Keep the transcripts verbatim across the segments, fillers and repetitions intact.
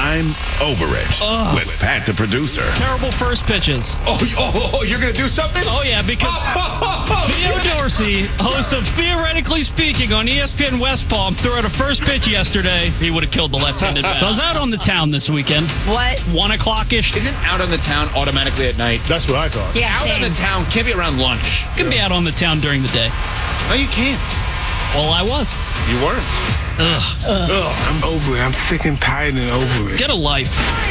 I'm Over It Ugh. with Pat, the producer. Terrible first pitches. Oh, oh, oh you're going to do something? Oh, yeah, because Theo Dorsey, host of Theoretically Speaking on E S P N West Palm, threw out a first pitch yesterday. He would have killed the left-handed bat. So I was out on the town this weekend. What? One o'clock-ish. Isn't out on the town automatically at night? That's what I thought. Yeah, Out same. on the town can't be around lunch. You can be out on the town during the day. No, you can't. Well, I was. You weren't. Ugh. Ugh, I'm over it. I'm sick and tired and over it. Get a life.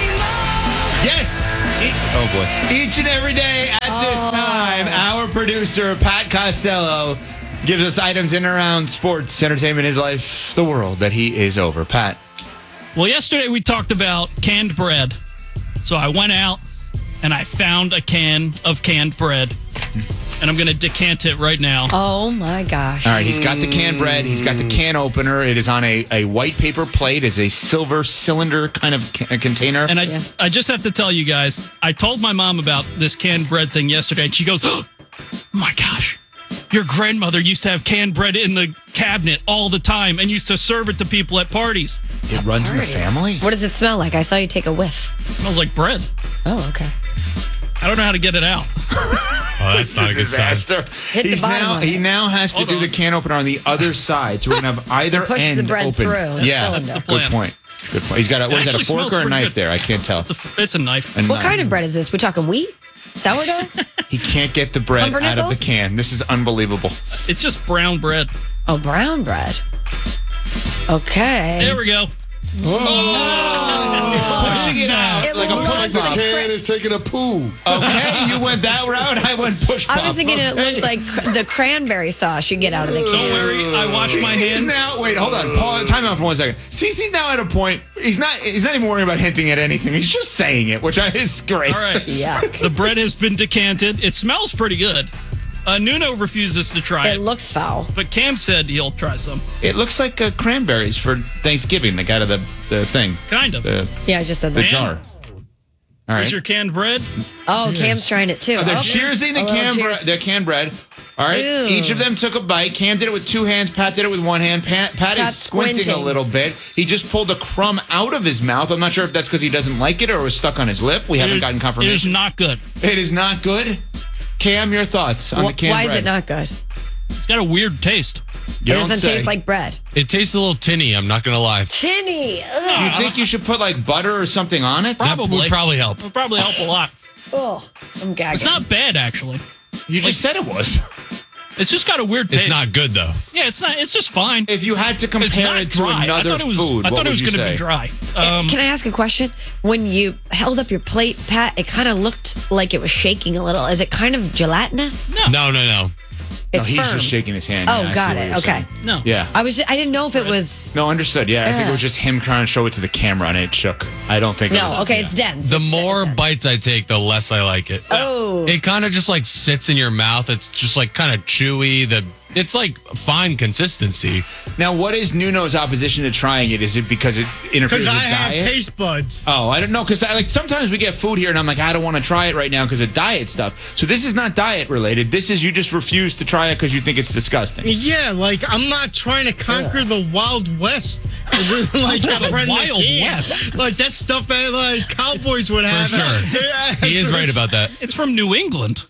Yes. E- oh, boy. Each and every day at this time, our producer, Pat Costello, gives us items in and around sports, entertainment, his life, the world that he is over. Pat. Well, yesterday we talked about canned bread. So I went out and I found a can of canned bread. And I'm going to decant it right now. Oh, my gosh. All right, he's got the canned bread. He's got the can opener. It is on a, a white paper plate. It's a silver cylinder kind of ca- container. And I, Yeah. I just have to tell you guys, I told my mom about this canned bread thing yesterday, and she goes, oh my gosh, your grandmother used to have canned bread in the cabinet all the time and used to serve it to people at parties. it runs in the Parties. family. What does it smell like? I saw you take a whiff. It smells like bread. Oh, okay. I don't know how to get it out. Oh, that's not a good sign. disaster. Hit the He's bottom now of it. he now has to Hold do on. the can opener on the other side, so we're gonna have either Push end the bread open. through the Yeah, cylinder. That's the good plan. point. Good point. He's got a what It is that? A actually fork smells or a pretty knife good. there? I can't tell. It's a, it's a knife. A What knife. kind of bread is this? We talking wheat? Sourdough? He can't get the bread out Pumpernickel? of the can. This is unbelievable. It's just brown bread. Oh, brown bread. Okay. There we go. Pushing it out It like a looks push like pop. the Can is taking a poo. Okay, you went that route. I went push pop. I was thinking it Okay. looked like cr- the cranberry sauce you get out of the Don't can. worry, I wash my He's hands. now wait, hold on. Paul, time out for one second. Cece's now at a point. He's not. He's not even worrying about hinting at anything. He's just saying it, which I, is great. All right. Yuck. The bread has been decanted. It smells pretty good. Uh, Nuno refuses to try It it, looks foul. but Cam said he'll try some. It looks like uh, cranberries for Thanksgiving. They got out of the, the thing, Kind of. the, Yeah, I just said the that. jar. All Here's right. your canned bread. Oh, Cam's trying it too. Oh, they're Oh, cheersing the a little can cheers. bre- their canned bread. All right. Ew. Each of them took a bite. Cam did it with two hands. Pat did it with one hand. Pat, Pat is Pat's squinting, squinting. a little bit. He just pulled a crumb out of his mouth. I'm not sure if that's because he doesn't like it or it was stuck on his lip. We haven't It- gotten It is confirmation. not good. It is not good. Cam, your thoughts on Wh- the canned Why bread? is it not good? It's got a weird taste. You It don't doesn't say. taste like bread. It tastes a little tinny, I'm not going to lie. Tinny. Do Ugh. you think you should put like butter or something on it? That Probably. would probably help. Would probably help a lot. Ugh. I'm gagging. It's not bad, actually. You just said it was. It's just got a weird taste. It's not good, though. Yeah, it's not. It's just fine. If you had to It's compare not it to dry. I another thought it was. food, I what thought it would was you going to say? be dry. Um, Can I ask a question? When you held up your plate, Pat, it kind of looked like it was shaking a little. Is it kind of gelatinous? No. No, no, no. It's no, he's firm. just shaking his hand. Oh, Yeah, I got see what it. you're Okay. saying. no. Yeah. I was. Just, I didn't know if it was. No, understood. Yeah, I think it Yeah. was just him trying to show it to the camera and it shook. I don't think it was. No. Okay, it's dense. The It's- more it's- bites I take, the less I like it. Oh. It kind of just like sits in your mouth. It's just like kind of chewy. The It's like fine consistency. Now, what is Nuno's opposition to trying it? Is it because it interferes Because with I have diet? taste buds. Oh, I don't know. Because like sometimes we get food here and I'm like, I don't want to try it right now because of diet stuff. So this is not diet related. This is you just refuse to try it because you think it's disgusting. Yeah, like I'm not trying to conquer the Wild West. like a friend Wild that can. West? Like that's stuff that like cowboys would have. sure. He is right about that. It's from New England.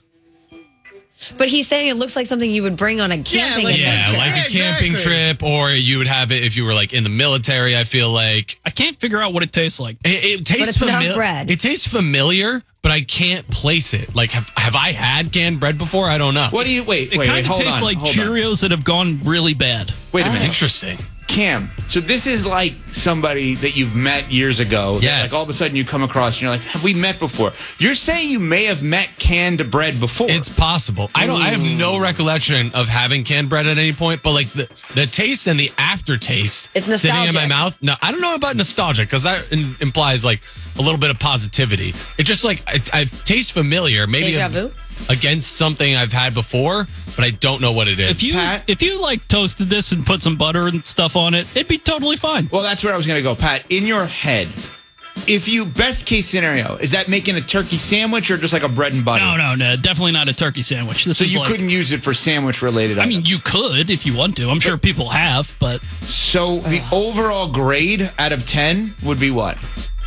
But he's saying it looks like something you would bring on a camping like- Yeah, adventure. like a Yeah, camping exactly. trip, or you would have it if you were like in the military. I feel like I can't figure out what it tastes like. it, it tastes it's not familiar. bread. It tastes familiar, but I can't place it. Like, have, have I had canned bread before? I don't know. What do you wait? It wait, kind wait, of hold tastes on, like hold on. Cheerios that have gone really bad. Wait a minute. Interesting. Cam, so this is like somebody that you've met years ago. that, Yes. Like all of a sudden you come across and you're like, have we met before? You're saying you may have met canned bread before. It's possible. I don't. I have no recollection of having canned bread at any point, but like the the taste and the aftertaste It's sitting in my nostalgic. mouth. No, I don't know about nostalgia because that in, implies like a little bit of positivity. It's just like I, I taste familiar, maybe Deja a- vu? against something I've had before, but I don't know what it is. If you Pat? if you like toasted this and put some butter and stuff on it, it'd be totally fine. Well, that's where I was going to go, Pat. In your head, if you best case scenario, is that making a turkey sandwich or just like a bread and butter? No, no, no, definitely not a turkey sandwich. This So is you like, couldn't use it for sandwich related I mean, items. you could if you want to. I'm sure people have, but So the overall grade out of ten would be what?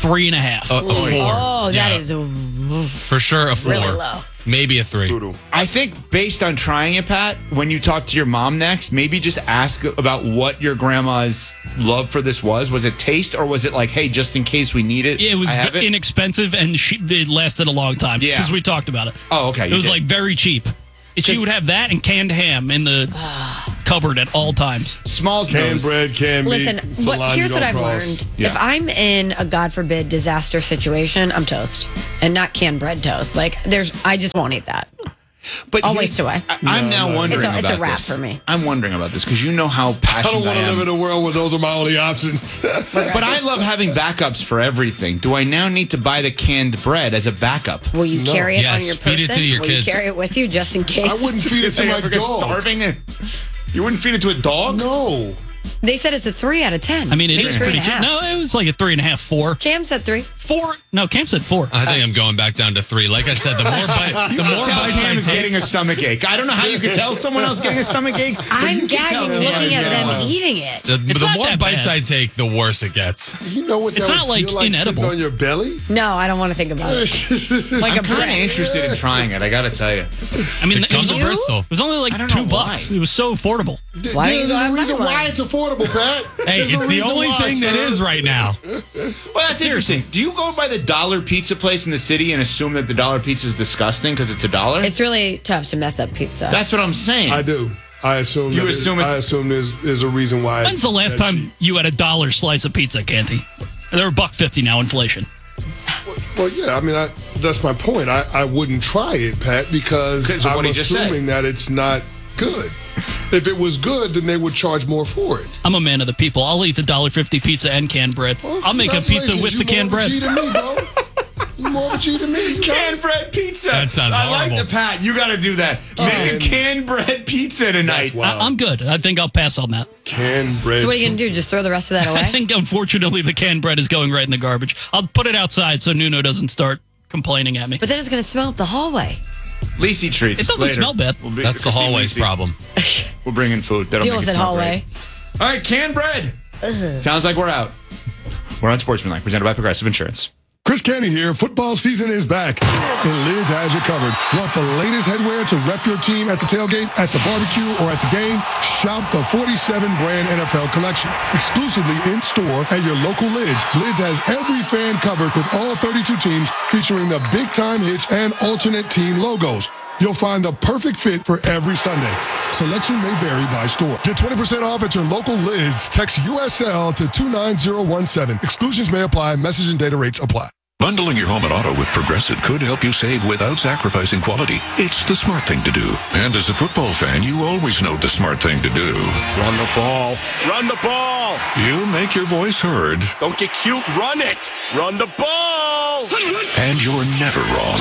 three and a half. A, a four. Oh, that Yeah. is For sure a four. really low. Maybe a three. Brutal. I think based on trying it, Pat, when you talk to your mom next, maybe just ask about what your grandma's love for this was. Was it taste or was it like, hey, just in case we need it? It was I have it? inexpensive and she, it lasted a long time. Yeah. Because we talked about it. Oh, okay. It you was did. like very cheap. She would have that and canned ham in the cupboard at all times. Smalls Canned knows. bread, canned Listen, meat, what, salami here's what don't I've cross. learned. Yeah. If I'm in a God forbid disaster situation, I'm toast, and not canned bread toast. Like there's, I just won't eat that. But I'll here's- waste away. I, I'm No, now no. wondering It's a- it's a about wrap this. for me. I'm wondering about this because you know how I passionate don't want to am. live in a world where those are my only options. But I love having backups for everything. Do I now need to buy the canned bread as a backup? Will you No. carry it Yes, on your feed person? it to your Will kids. you carry it with you just in case? I wouldn't feed it If to they my ever get dog. starving, you wouldn't feed it to a dog? No. They said it's a three out of ten. I mean, it Maybe is three pretty and a good. half. No, it was like a three and a half, four. Cam said three. Four? No, Cam said four. I think I'm going back down to three. Like I said, the more bite, the more Tell bites Cam I is take. getting a stomach ache. I don't know how you could tell someone else getting a stomach ache. but I'm you can tell gagging Cam looking is at getting them one. eating it. The, It's the not more that bites bad. I take, the worse it gets. You know what It's that not would like feel like inedible. sitting on your belly? No, I don't want to think about it. Like I'm a kind of bread. interested in trying it. I got to tell you. I mean, It it comes was, to it Bristol. was only like I don't two know bucks. why. It was so affordable. Th- Why There's do you a go reason buy one? why it's affordable, Pat. Hey, There's a it's the reason only why, thing that sir. is right now. Well, that's interesting. Do you go by the dollar pizza place in the city and assume that the dollar pizza is disgusting because it's a dollar? It's really tough to mess up pizza. That's what I'm saying. I do. I assume. You that assume it, it's- I assume there's, there's a reason why. When's it's the last that time cheap. you had a dollar slice of pizza, Canty? They're a buck fifty now, inflation. Well, yeah. I mean, I, that's my point. I, I wouldn't try it, Pat, because 'Cause of I'm what he just said. assuming that it's not good. If it was good, then they would charge more for it. I'm a man of the people. I'll eat the dollar fifty pizza and canned bread. Well, I'll make a pizza congratulations. with You the canned more of bread. a G than me, bro. You more of a G than me. You got Canned it. bread pizza. That sounds I horrible. like the Pat. You got to do that. Make a man. canned bread pizza tonight. That's wild. I, I'm good. I think I'll pass on that. Canned bread. so what are you gonna pizza. do? Just throw the rest of that I away? think, unfortunately, the canned bread is going right in the garbage. I'll put it outside so Nuno doesn't start complaining at me. But then it's gonna smell up the hallway. Lacey treats. It doesn't later. smell bad. We'll be- That's the Christine hallway's Lacey. problem. We'll bring in food. That'll Deal make with it it, smell hallway. great. All right, canned bread. Sounds like we're out. We're on Sportsmanlike, presented by Progressive Insurance. Chris Canty here. Football season is back, and Lids has you covered. Want the latest headwear to rep your team at the tailgate, at the barbecue, or at the game? Shop the forty-seven brand N F L collection, exclusively in store at your local Lids. Lids has every fan covered with all thirty-two teams, featuring the big time hits and alternate team logos. You'll find the perfect fit for every Sunday. Selection may vary by store. Get twenty percent off at your local Lids. Text U S L to two nine zero one seven. Exclusions may apply. Message and data rates apply. Bundling your home and auto with Progressive could help you save without sacrificing quality. It's the smart thing to do. And as a football fan, you always know the smart thing to do. Run the ball. Run the ball. You make your voice heard, Don't get cute. Run it. Run the ball. and you're never wrong.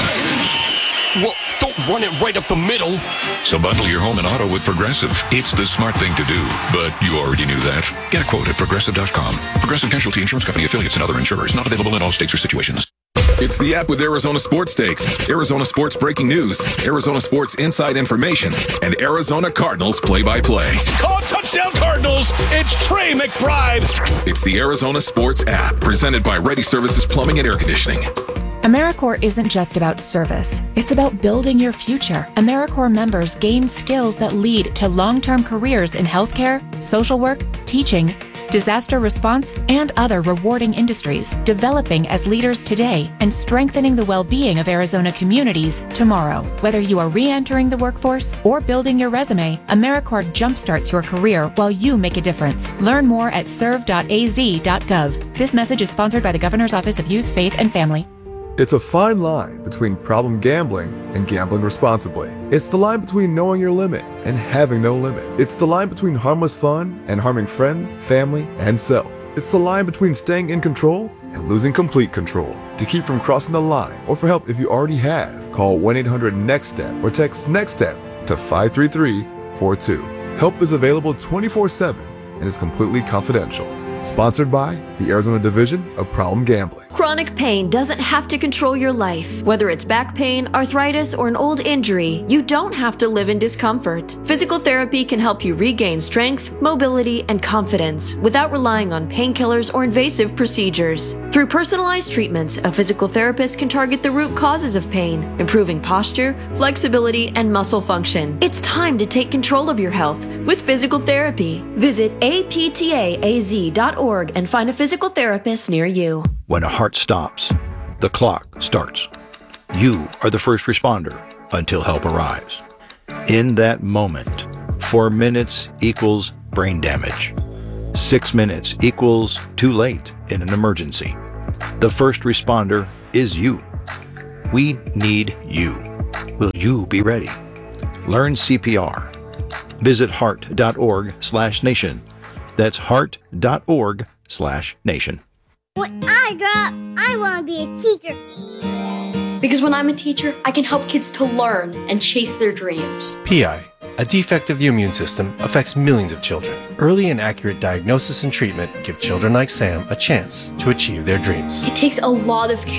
Well, don't run it right up the middle. So bundle your home and auto with Progressive. It's the smart thing to do. But you already knew that. Get a quote at Progressive dot com. Progressive Casualty Insurance Company affiliates and other insurers. Not available in all states or situations. It's the app with Arizona Sports Takes, Arizona Sports breaking news, Arizona Sports inside information, and Arizona Cardinals play-by-play. Call touchdown Cardinals. It's Trey McBride. It's the Arizona Sports app, presented by Ready Services Plumbing and Air Conditioning. AmeriCorps isn't just about service. It's about building your future. AmeriCorps members gain skills that lead to long-term careers in healthcare, social work, teaching, disaster response, and other rewarding industries, developing as leaders today and strengthening the well-being of Arizona communities tomorrow. Whether you are re-entering the workforce or building your resume, AmeriCorps jumpstarts your career while you make a difference. Learn more at serve dot a z dot gov. This message is sponsored by the Governor's Office of Youth, Faith, and Family. It's a fine line between problem gambling and gambling responsibly. It's the line between knowing your limit and having no limit. It's the line between harmless fun and harming friends, family, and self. It's the line between staying in control and losing complete control. To keep from crossing the line, or for help if you already have, call one eight hundred next step or text NEXTSTEP to five three three four two. Help is available twenty-four seven and is completely confidential. Sponsored by the Arizona Division of Problem Gambling. Chronic pain doesn't have to control your life. Whether it's back pain, arthritis, or an old injury, you don't have to live in discomfort. Physical therapy can help you regain strength, mobility, and confidence without relying on painkillers or invasive procedures. Through personalized treatments, a physical therapist can target the root causes of pain, improving posture, flexibility, and muscle function. It's time to take control of your health with physical therapy. Visit A P T A A Z dot org and find a physical therapist near you. When a heart stops, the clock starts. You are the first responder until help arrives. In that moment, four minutes equals brain damage. Six minutes equals too late in an emergency. The first responder is you. We need you. Will you be ready? Learn C P R. Visit heart.org slash nation. That's heart.org slash nation. When I grow up, I want to be a teacher. Because when I'm a teacher, I can help kids to learn and chase their dreams. P I, a defect of the immune system, affects millions of children. Early and accurate diagnosis and treatment give children like Sam a chance to achieve their dreams. It takes a lot of care.